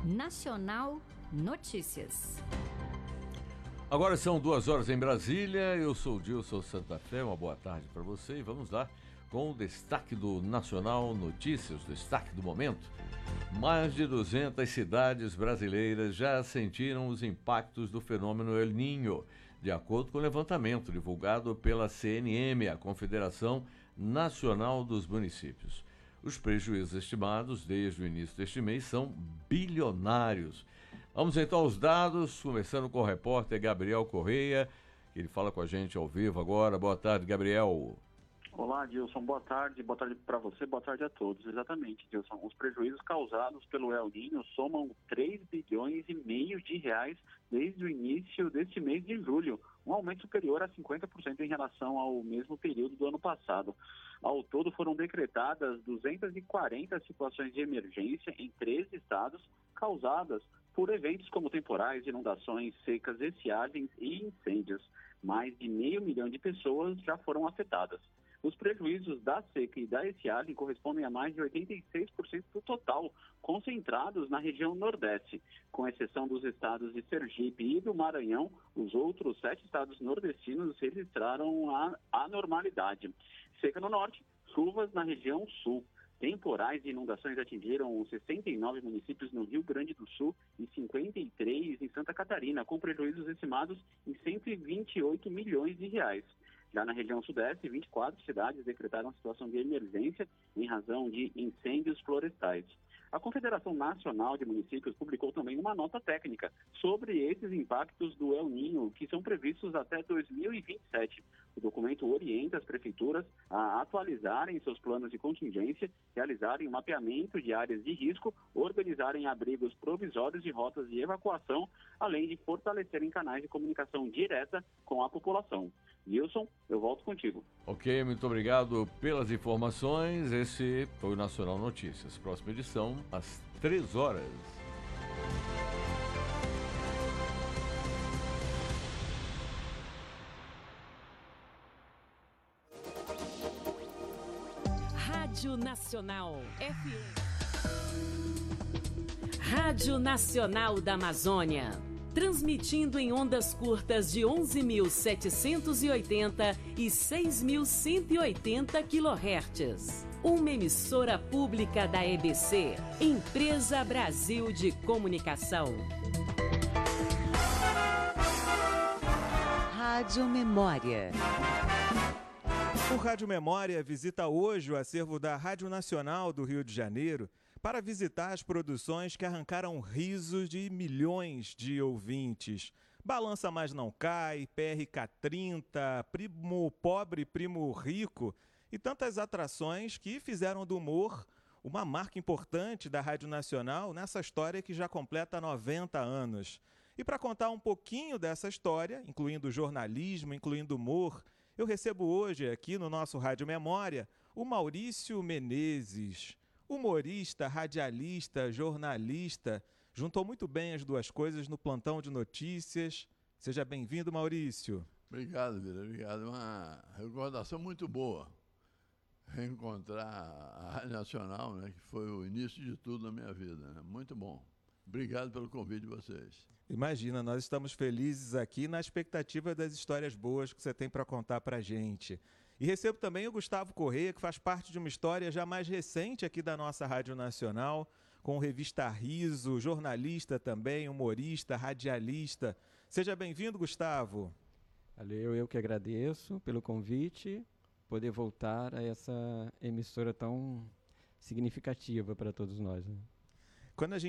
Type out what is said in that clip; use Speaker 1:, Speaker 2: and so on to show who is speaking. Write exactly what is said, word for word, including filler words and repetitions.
Speaker 1: Nacional Notícias.
Speaker 2: Agora são duas horas em Brasília, eu sou o Dilson Santa Fé, uma boa tarde para você e vamos lá com o destaque do Nacional Notícias, o destaque do momento. Mais de duzentas cidades brasileiras já sentiram os impactos do fenômeno El Niño, de acordo com o levantamento divulgado pela C N M, a Confederação Nacional dos Municípios. Os prejuízos estimados desde o início deste mês são bilionários. Vamos então aos dados, começando com o repórter Gabriel Correia, que ele fala com a gente ao vivo agora. Boa tarde, Gabriel.
Speaker 3: Olá, Dilson. Boa tarde. Boa tarde para você, boa tarde a todos. Exatamente, Dilson. Os prejuízos causados pelo El Niño somam três bilhões e meio de reais desde o início deste mês de julho, um aumento superior a cinquenta por cento em relação ao mesmo período do ano passado. Ao todo, foram decretadas duzentas e quarenta situações de emergência em treze estados, causadas por eventos como temporais, inundações, secas, estiagens e incêndios. Mais de meio milhão de pessoas já foram afetadas. Os prejuízos da seca e da estiagem correspondem a mais de oitenta e seis por cento do total, concentrados na região Nordeste. Com exceção dos estados de Sergipe e do Maranhão, os outros sete estados nordestinos registraram a anormalidade. Seca no Norte, chuvas na região Sul. Temporais e inundações atingiram sessenta e nove municípios no Rio Grande do Sul e cinquenta e três em Santa Catarina, com prejuízos estimados em cento e vinte e oito milhões de reais. Já na região Sudeste, vinte e quatro cidades decretaram situação de emergência em razão de incêndios florestais. A Confederação Nacional de Municípios publicou também uma nota técnica sobre esses impactos do El Niño, que são previstos até dois mil e vinte e sete. O documento orienta as prefeituras a atualizarem seus planos de contingência, realizarem um mapeamento de áreas de risco, organizarem abrigos provisórios e rotas de evacuação, além de fortalecerem canais de comunicação direta com a população. Wilson, eu volto contigo.
Speaker 2: Ok, muito obrigado pelas informações. Esse foi o Nacional Notícias. Próxima edição, às três horas.
Speaker 4: Rádio Nacional F M. Rádio Nacional da Amazônia. Transmitindo em ondas curtas de onze mil setecentos e oitenta e seis mil cento e oitenta quilohertz. Uma emissora pública da E B C, Empresa Brasil de Comunicação.
Speaker 5: Rádio Memória.
Speaker 6: O Rádio Memória visita hoje o acervo da Rádio Nacional do Rio de Janeiro para visitar as produções que arrancaram risos de milhões de ouvintes. Balança Mas Não Cai, P R K trinta, Primo Pobre, Primo Rico e tantas atrações que fizeram do humor uma marca importante da Rádio Nacional nessa história que já completa noventa anos. E para contar um pouquinho dessa história, incluindo jornalismo, incluindo humor, eu recebo hoje aqui no nosso Rádio Memória o Maurício Menezes. Humorista, radialista, jornalista, juntou muito bem as duas coisas no plantão de notícias. Seja bem-vindo, Maurício.
Speaker 7: Obrigado, Vila, obrigado. Uma recordação muito boa. Reencontrar a Rádio Nacional, né, que foi o início de tudo na minha vida. Né? Muito bom. Obrigado pelo convite de vocês.
Speaker 6: Imagina, nós estamos felizes aqui na expectativa das histórias boas que você tem para contar para a gente. E recebo também o Gustavo Correia, que faz parte de uma história já mais recente aqui da nossa Rádio Nacional, com revista Riso, jornalista também, humorista, radialista. Seja bem-vindo, Gustavo.
Speaker 8: Valeu, eu que agradeço pelo convite, poder voltar a essa emissora tão significativa para todos nós. Né?
Speaker 6: Quando a gente